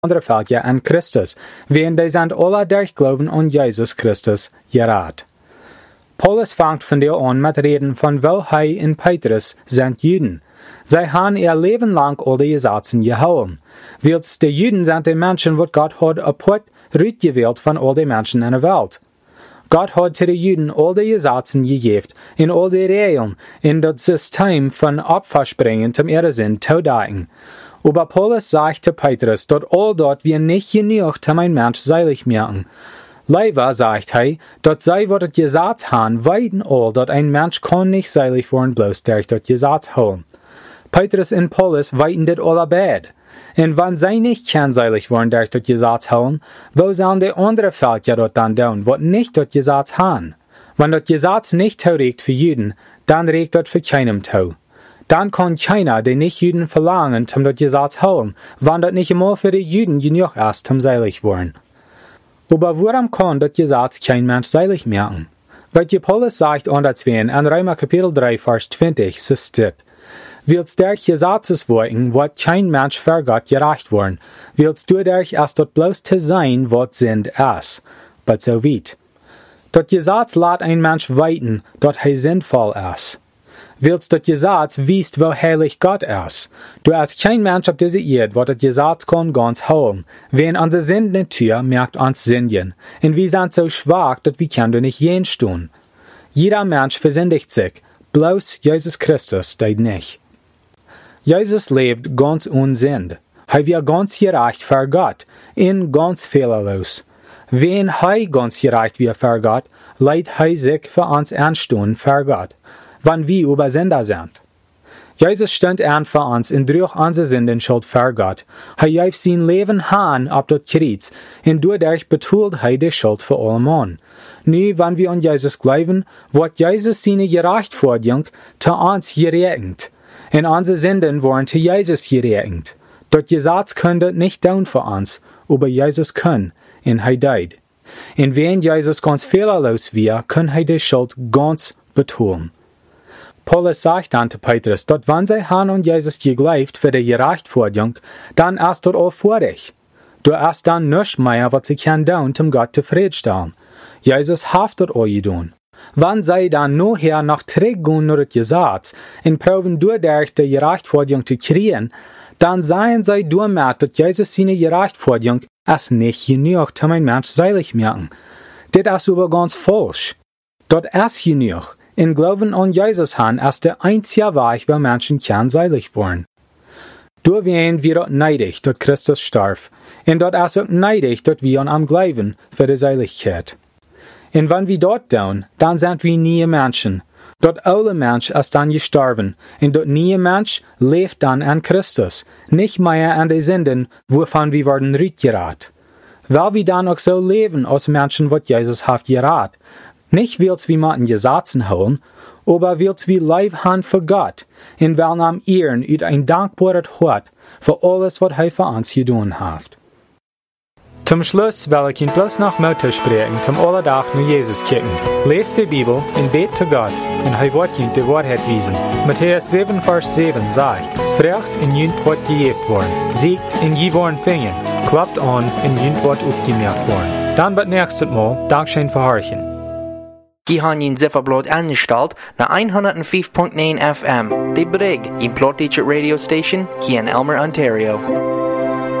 andere Völker an Christus, während die sind alle durch Glauben an Jesus Christus gerat. Paulus fängt von der an mit Reden von wo er in Petrus sind Juden. Sie haben ihr Leben lang all die Gesetze gehalten. Wils die Juden sind die Menschen, die Gott hat apart gewählt von all den Menschen in der Welt. Gott hat zu den Juden all die Gesetze gegeben, in all die Regeln, in das System von Opferspringen zum Irrsinn zu denken. Aber Paulus sagt zu Petrus, dass all dort wir nicht genug zum ein Mensch seilig machen. Leider sagt er, dass sie, was das Gesetz haben, weiten all, dass ein Mensch kann nicht seilig werden, bloß durch das Gesetz holen. Petrus und Paulus weiten das alle beide. Und wenn sie nicht seilig werden durch das Gesetz holen, wo sollen die anderen Völker dort dann tun, was nicht das Gesetz haben? Wenn das Gesetz nicht tauregt für Juden, dann regt das für keinem tau. Dann kann keiner den Nicht-Juden verlangen, zum das Gesetz holen, wenn das nicht einmal für die Juden genug ist, zum seilig werden. Aber warum kann das Gesetz kein Mensch seilig machen? Weil Paulus sagt anderswen in Römer Kapitel 3, Vers 20, so steht: Willst durch Gesetzesworten, wird kein Mensch vor Gott gerecht werden, willst du durch erst dort bloß zu sein, was sind es. But so weit. Das Gesetz lässt ein Mensch weiten, dass er sinnvoll ist. Willst das Gesetz wiest, wo heilig Gott ist. Du hast kein Mensch auf dieser Erde, wo das Gesetz kann ganz holen. Wen an der Sinn-Natur merkt uns Sündigen. Und wir sind so schwach, dass wir können nicht jens tun. Jeder Mensch versündigt sich, bloß Jesus Christus tut nicht. Jesus lebt ganz unsünd. Er wird ganz gerecht vor Gott, in ganz fehlerlos. Wenn er ganz gerecht wird vor Gott, leiht er sich für uns anstehen vor Gott, wenn wir über Sünder sind. Jesus stand an für uns und durch unsere Sünden schuld vor Gott. Er gab sein Leben an ab das Kreuz, und dadurch betult er die Schuld für alle Mann. Nu, wenn wir an Jesus glauben, wird Jesus seine Gerechtfertigung zu uns gerechnet. Und unsere Sünden wurden zu Jesus gerechnet. Das Gesetz könnte nicht tun für uns, aber Jesus kann, und er tut. Und wenn Jesus ganz fehlerlos wird, kann er die Schuld ganz betulen. Paulus sagt dann zu Petrus, dass wenn sie haben an Jesus geglaubt für die Gerechtfertigung, dann ist das all vor dich. Du hast dann nichts mehr, was sie können tun, um Gott zufriedenstellen. Jesus hat das all getan. Wenn sie dann nachher noch zurückgehen nach das Gesetz und proben dadurch die Gerechtfertigung zu kriegen, dann seien sie damit, dass Jesus seine Gerechtfertigung es nicht genug, um ein Mensch seilig machen. Das ist aber ganz falsch. Das ist genug. In Glauben an Jesus haben ist der einzige Weg, wo Menschen können seilig werden. Da wären wir neidig, dass Christus starb. Und dort ist auch neidig, dass wir an ihm glauben für die Seiligkeit. Und wenn wir dort tun, dann sind wir nie Menschen. Dort alle Mensch ist dann gestorben. Und dort nie Mensch lebt dann an Christus. Nicht mehr an die Sünden, wovon wir werden rückgerat. Weil wir dann auch so leben als Menschen, was Jesus hat gerat. Nicht willst wir mit den Gesetzen holen, aber willst wir live haben für Gott, in welchem am Ehren und ein dankbares Hort für alles, was er für uns getan hat. Zum Schluss will ich Ihnen bloß noch Mut sprechen, zum Alltag nur Jesus kicken. Lest die Bibel und bet zu Gott, und er wird Ihnen die Wahrheit wiesen. Matthäus 7, Vers 7 sagt: Frecht in jünt wird gegeben worden, siegt in je worden fingen, klappt an in jünt wird aufgemerkt worden. Dann wird nächstes Mal Dankeschön für Horchen. Die haben ihn Zifferblatt angestellt nach 105.9 FM. Die Brig, in Plotteacher Radio Station hier in Elmer, Ontario.